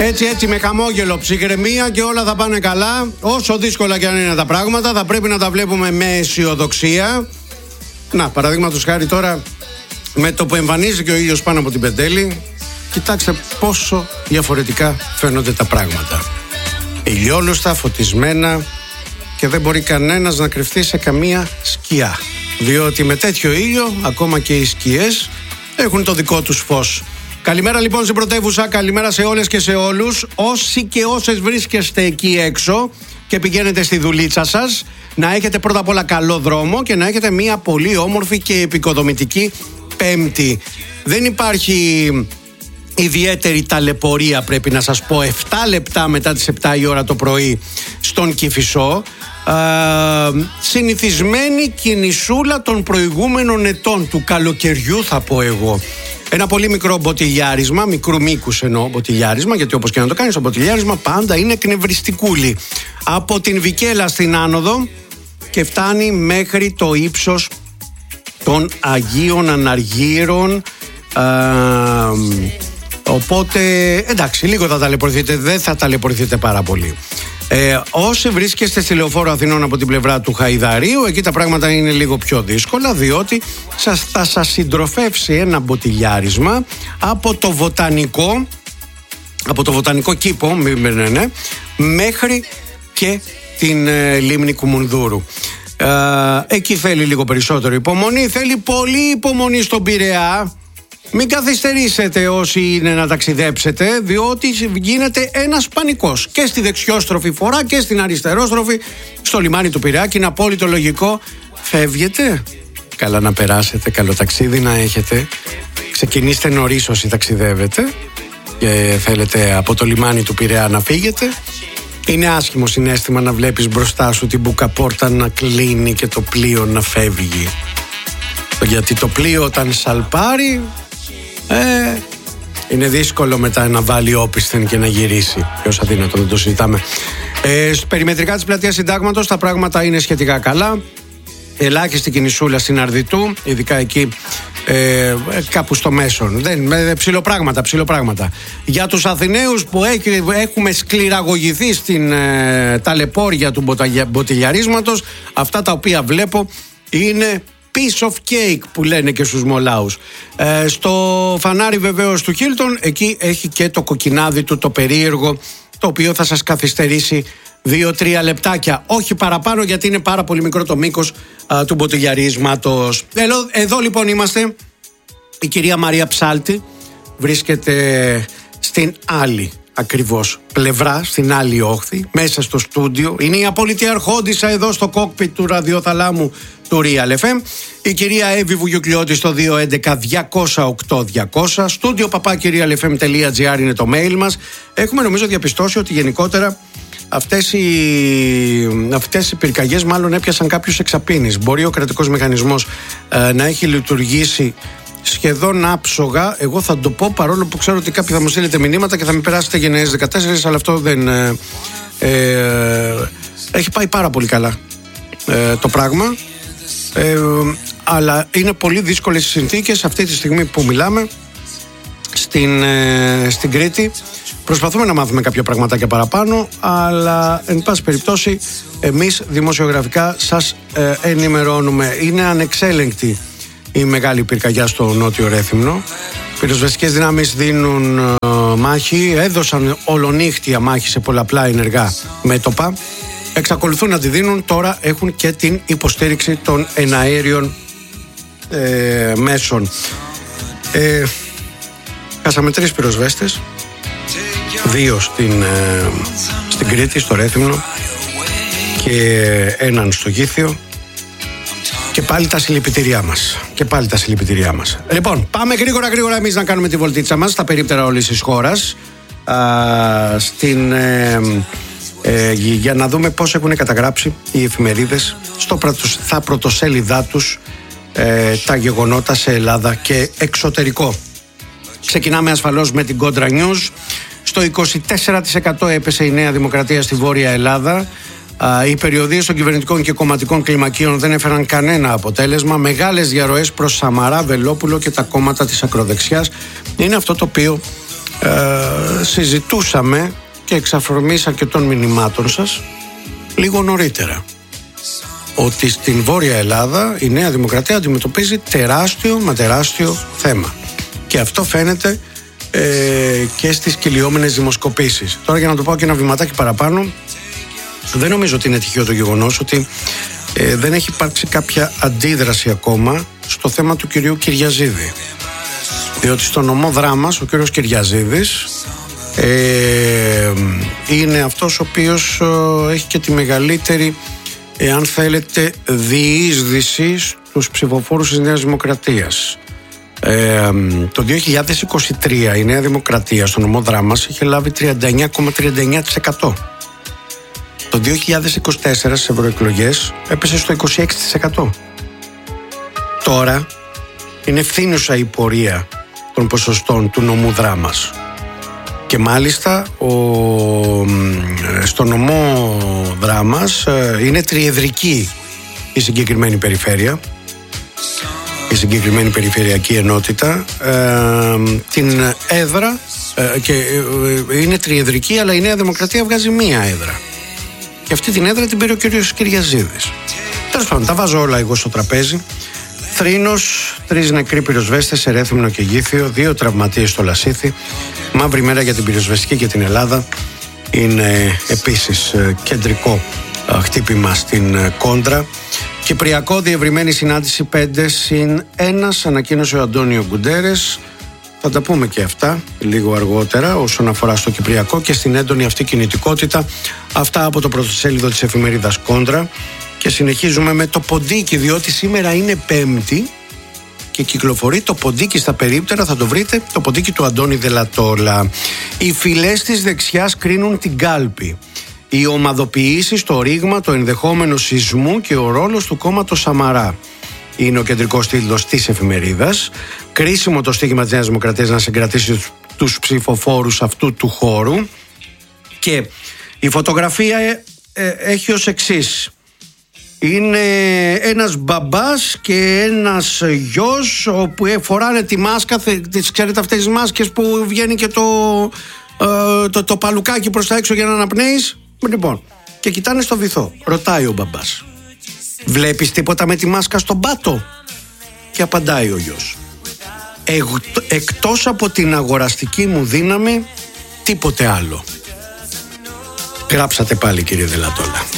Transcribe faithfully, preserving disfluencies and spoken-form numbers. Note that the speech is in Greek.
Έτσι έτσι με χαμόγελο, ψυχραιμία και όλα θα πάνε καλά. Όσο δύσκολα και αν είναι τα πράγματα, θα πρέπει να τα βλέπουμε με αισιοδοξία. Να, παραδείγματος χάρη τώρα, με το που εμφανίζει και ο ήλιος πάνω από την Πεντέλη, κοιτάξτε πόσο διαφορετικά φαίνονται τα πράγματα. Ηλιόλουστα, φωτισμένα, και δεν μπορεί κανένας να κρυφτεί σε καμία σκιά. Διότι με τέτοιο ήλιο, ακόμα και οι σκιές έχουν το δικό τους φως. Καλημέρα λοιπόν στην πρωτεύουσα, καλημέρα σε όλες και σε όλους. Όσοι και όσες βρίσκεστε εκεί έξω και πηγαίνετε στη δουλίτσα σας, να έχετε πρώτα απ' όλα καλό δρόμο και να έχετε μια πολύ όμορφη και επικοδομητική Πέμπτη. Δεν υπάρχει ιδιαίτερη ταλαιπωρία, πρέπει να σας πω, επτά λεπτά μετά τις επτά η ώρα το πρωί στον Κηφισό. Uh, συνηθισμένη κινησούλα των προηγούμενων ετών, του καλοκαιριού θα πω εγώ. Ένα πολύ μικρό μποτιλιάρισμα, μικρού μήκους εννοώ μποτιλιάρισμα, γιατί όπως και να το κάνεις το μποτιλιάρισμα πάντα είναι εκνευριστικούλη. Από την Βικέλα στην άνοδο και φτάνει μέχρι το ύψος των Αγίων Αναργύρων. uh, Οπότε εντάξει, λίγο θα ταλαιπωρηθείτε, δεν θα ταλαιπωρηθείτε πάρα πολύ. Ε, όσοι βρίσκεστε στη Λεωφόρο Αθηνών από την πλευρά του Χαϊδαρίου, εκεί τα πράγματα είναι λίγο πιο δύσκολα, διότι σας, θα σας συντροφεύσει ένα μποτιλιάρισμα από το βοτανικό, από το βοτανικό κήπο, ναι, ναι, μέχρι και την ε, λίμνη Κουμουνδούρου. Ε, εκεί θέλει λίγο περισσότερο υπομονή, θέλει πολύ υπομονή στον Πειραιά. Μην καθυστερήσετε όσοι είναι να ταξιδέψετε, διότι γίνεται ένας πανικός και στη δεξιόστροφη φορά και στην αριστερόστροφη στο λιμάνι του Πειραιά, και είναι απόλυτο λογικό. Φεύγετε, καλά να περάσετε, καλό ταξίδι να έχετε. Ξεκινήστε νωρίς όσοι ταξιδεύετε και θέλετε από το λιμάνι του Πειραιά να φύγετε. Είναι άσχημο συναίσθημα να βλέπεις μπροστά σου την μπουκαπόρτα να κλείνει και το πλοίο να φεύγει. Γιατί το πλοίο όταν σαλπάρει, Ε, είναι δύσκολο μετά να βάλει όπισθεν και να γυρίσει. Ποιος αδύνατο, δεν το συζητάμε. ε, Περιμετρικά της πλατείας Συντάγματος τα πράγματα είναι σχετικά καλά. Ελάχιστη κινησούλα στην Αρδιτού, ειδικά εκεί ε, κάπου στο μέσον. Δεν, ε, ψιλοπράγματα, ψιλοπράγματα. Για τους Αθηναίους που έχει, έχουμε σκληραγωγηθεί στην ε, ταλαιπώρια του μποτιλιαρίσματος, αυτά τα οποία βλέπω είναι piece of cake που λένε και στους μολάους. Ε, στο φανάρι βεβαίως του Χίλτον, εκεί έχει και το κοκκινάδι του, το περίεργο, το οποίο θα σας καθυστερήσει δύο τρία λεπτάκια. Όχι παραπάνω, γιατί είναι πάρα πολύ μικρό το μήκος α, του μποτιλιαρίσματος. Εδώ, εδώ λοιπόν είμαστε. Η κυρία Μαρία Ψάλτη βρίσκεται στην άλλη ακριβώς πλευρά, στην άλλη όχθη, μέσα στο στούντιο. Είναι η απόλυτη αρχόντισσα εδώ στο κόκπιτ του ραδιοθαλάμου του Real εφ εμ. Η κυρία Εύη Βουγιουκλιώτη στο δύο έντεκα διακόσια οκτώ διακόσια. Στούντιο παπάκι real f m τελεία g r είναι το mail μας. Έχουμε νομίζω διαπιστώσει ότι γενικότερα αυτές οι, αυτές οι πυρκαγιές μάλλον έπιασαν κάποιους εξαπίνης. Μπορεί ο κρατικός μηχανισμός ε, να έχει λειτουργήσει σχεδόν άψογα. Εγώ θα το πω, παρόλο που ξέρω ότι κάποιοι θα μου στείλετε μηνύματα και θα με περάσετε γενναίες δεκατέσσερα, αλλά αυτό δεν ε, ε, έχει πάει πάρα πολύ καλά ε, το πράγμα, ε, αλλά είναι πολύ δύσκολες οι συνθήκες αυτή τη στιγμή που μιλάμε στην, ε, στην Κρήτη. Προσπαθούμε να μάθουμε κάποια πραγματάκια παραπάνω, αλλά εν πάση περιπτώσει εμείς δημοσιογραφικά σας ε, ενημερώνουμε. Είναι ανεξέλεγκτη η μεγάλη πυρκαγιά στο Νότιο Ρέθυμνο. Πυροσβεστικές δυνάμεις δίνουν ε, μάχη, έδωσαν ολονύχτια μάχη σε πολλαπλά ενεργά μέτωπα. Εξακολουθούν να τη δίνουν, τώρα έχουν και την υποστήριξη των εναέριων ε, μέσων. Ε, χάσαμε τρεις πυροσβέστες, δύο στην, ε, στην Κρήτη, στο Ρέθυμνο, και έναν στο Γήθιο. Και πάλι τα συλληπιτήριά μας. Και πάλι τα συλληπιτήριά μας. Λοιπόν, πάμε γρήγορα γρήγορα εμείς να κάνουμε τη βολτίτσα μας στα περίπτερα όλης της χώρας. Α, στην, ε, ε, για να δούμε πώς έχουν καταγράψει οι εφημερίδες στο πρωτοσ, στα πρωτοσέλιδά τους ε, τα γεγονότα σε Ελλάδα και εξωτερικό. Ξεκινάμε ασφαλώς με την Κόντρα News. Στο είκοσι τέσσερα τοις εκατό έπεσε η Νέα Δημοκρατία στη Βόρεια Ελλάδα. Οι περιοδίες των κυβερνητικών και κομματικών κλιμακίων δεν έφεραν κανένα αποτέλεσμα. Μεγάλες διαρροές προς Σαμαρά, Βελόπουλο και τα κόμματα της ακροδεξιάς. Είναι αυτό το οποίο ε, συζητούσαμε και εξ αφορμής αρκετών μηνυμάτων σας λίγο νωρίτερα ότι στην Βόρεια Ελλάδα η Νέα Δημοκρατία αντιμετωπίζει τεράστιο μα τεράστιο θέμα, και αυτό φαίνεται ε, και στις κυλιόμενες δημοσκοπήσεις. Τώρα, για να το πάω και ένα βηματάκι παραπάνω, δεν νομίζω ότι είναι τυχαίο το γεγονός ότι ε, δεν έχει υπάρξει κάποια αντίδραση ακόμα στο θέμα του κυρίου Κυριαζίδη, διότι στο νομό Δράμας ο κύριος Κυριαζίδης ε, είναι αυτός ο οποίος ε, έχει και τη μεγαλύτερη, εάν θέλετε, διείσδυση στους ψηφοφόρους της Νέας Δημοκρατίας. Ε, το δύο χιλιάδες είκοσι τρία η Νέα Δημοκρατία στο νομό Δράμας είχε λάβει τριάντα εννιά κόμμα τριάντα εννιά τοις εκατό. Το δύο χιλιάδες είκοσι τέσσερα στις ευρωεκλογές έπεσε στο είκοσι έξι τοις εκατό. Τώρα είναι ευθύνουσα η πορεία των ποσοστών του νομού Δράμας. Και μάλιστα ο, στο νομό Δράμας είναι τριεδρική η συγκεκριμένη περιφέρεια, η συγκεκριμένη περιφερειακή ενότητα, ε, την έδρα ε, και ε, είναι τριεδρική, αλλά η Νέα Δημοκρατία βγάζει μία έδρα. Και αυτή την έδρα την πήρε ο κύριος Κυριαζίδης. Τέλος πάντων, τα βάζω όλα εγώ στο τραπέζι. Θρήνος, τρεις νεκροί πυροσβέστες σε Ρέθυμνο και Γήθιο, δύο τραυματίες στο Λασίθι. Μαύρη μέρα για την πυροσβεστική και την Ελλάδα. Είναι επίσης κεντρικό χτύπημα στην Κόντρα. Κυπριακό, διευρυμένη συνάντηση πέντε συν ένα, ανακοίνωσε ο Αντώνιο Γκουντέρες. Θα τα πούμε και αυτά λίγο αργότερα όσον αφορά στο Κυπριακό και στην έντονη αυτή κινητικότητα. Αυτά από το πρωτοσέλιδο της εφημερίδας Κόντρα. Και συνεχίζουμε με το ποντίκι, διότι σήμερα είναι Πέμπτη και κυκλοφορεί το ποντίκι στα περίπτερα, θα το βρείτε, το ποντίκι του Αντώνη Δελατόλα. Οι φυλές της δεξιάς κρίνουν την κάλπη. Οι ομαδοποιήσεις, το ρήγμα, το ενδεχόμενο σεισμού και ο ρόλος του κόμματος Σαμαρά είναι ο κεντρικός τίτλος της εφημερίδας. Κρίσιμο το στίχημα της Νέας Δημοκρατίας να συγκρατήσει τους ψηφοφόρους αυτού του χώρου. Και η φωτογραφία ε, ε, έχει ως εξής. Είναι ένας μπαμπάς και ένας γιος όπου φοράνε τη μάσκα, τις ξέρετε αυτές τις μάσκες που βγαίνει και το, ε, το, το παλουκάκι προς τα έξω για να αναπνέεις. Λοιπόν, και κοιτάνε στο βυθό. Ρωτάει ο μπαμπάς, βλέπεις τίποτα με τη μάσκα στον πάτο? Και απαντάει ο γιος, ε, εκτός από την αγοραστική μου δύναμη τίποτε άλλο. Γράψατε πάλι, κύριε Δελατόλα.